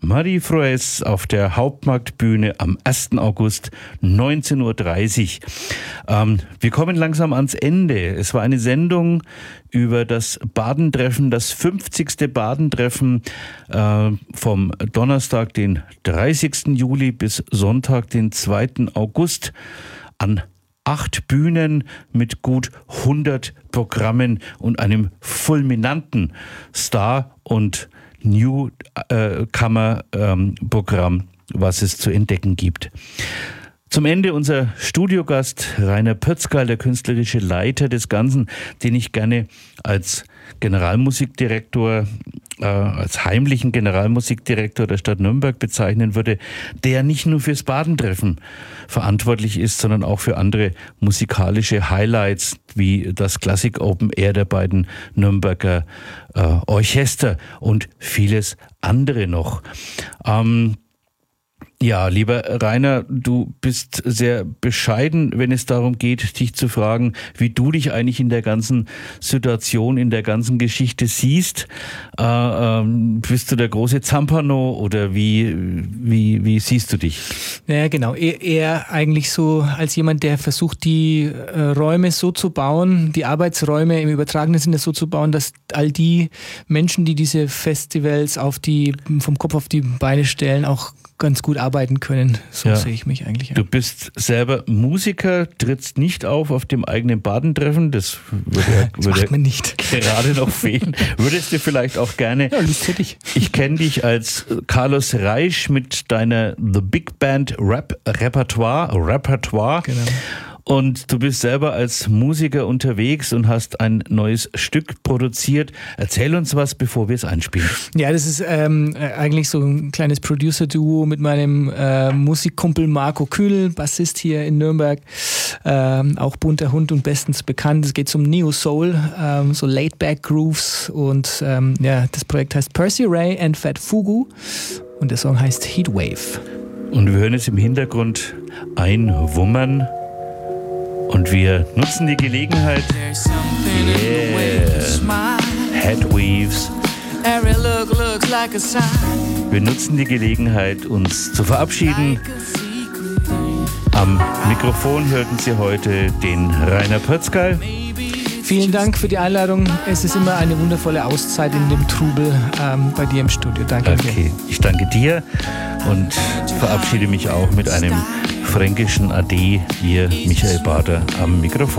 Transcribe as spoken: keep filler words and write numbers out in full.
Marie Froes auf der Hauptmarktbühne am ersten August neunzehn Uhr dreißig. Ähm, wir kommen langsam ans Ende. Es war eine Sendung über das Badentreffen, das fünfzigste Badentreffen äh, vom Donnerstag, den dreißigsten Juli bis Sonntag, den zweiten August an acht Bühnen mit gut hundert Programmen und einem fulminanten Star- und Newcomer-Programm, ähm, was es zu entdecken gibt. Zum Ende unser Studiogast Rainer Pötzgerl, der künstlerische Leiter des Ganzen, den ich gerne als Generalmusikdirektor, äh, als heimlichen Generalmusikdirektor der Stadt Nürnberg bezeichnen würde, der nicht nur fürs Badentreffen verantwortlich ist, sondern auch für andere musikalische Highlights wie das Klassik Open Air der beiden Nürnberger äh, Orchester und vieles andere noch. Ähm, Ja, lieber Rainer, du bist sehr bescheiden, wenn es darum geht, dich zu fragen, wie du dich eigentlich in der ganzen Situation, in der ganzen Geschichte siehst. Äh, ähm, bist du der große Zampano oder wie, wie, wie siehst du dich? Ja, genau. Eher, eher eigentlich so als jemand, der versucht, die äh, Räume so zu bauen, die Arbeitsräume im übertragenen Sinne so zu bauen, dass all die Menschen, die diese Festivals auf die, vom Kopf auf die Beine stellen, auch ganz gut arbeiten können. So ja. sehe ich mich eigentlich. Ja. Du bist selber Musiker, trittst nicht auf auf dem eigenen Badentreffen. Das würde, das würde macht man nicht. gerade noch fehlen. Würdest du vielleicht auch gerne... Ja, Lust hätte ich. Ich kenne dich als Carlos Reisch mit deiner The Big Band Rap Repertoire. Repertoire. Genau. Und du bist selber als Musiker unterwegs und hast ein neues Stück produziert. Erzähl uns was, bevor wir es einspielen. Ja, das ist ähm, eigentlich so ein kleines Producer-Duo mit meinem äh, Musikkumpel Marco Kühl, Bassist hier in Nürnberg. Ähm, auch bunter Hund und bestens bekannt. Es geht um Neo-Soul, ähm, so Laid-Back-Grooves. Und ähm, ja, das Projekt heißt Percy Ray and Fat Fugu. Und der Song heißt Heatwave. Und wir hören jetzt im Hintergrund ein Wummern. Und wir nutzen die Gelegenheit. Yeah. Heatwaves. Wir nutzen die Gelegenheit, uns zu verabschieden. Am Mikrofon hörten Sie heute den Rainer Pötzgerl. Vielen Dank für die Einladung. Es ist immer eine wundervolle Auszeit in dem Trubel ähm, bei dir im Studio. Danke. Okay, ich danke dir und verabschiede mich auch mit einem fränkischen Ade. Ihr Michael Bader am Mikrofon.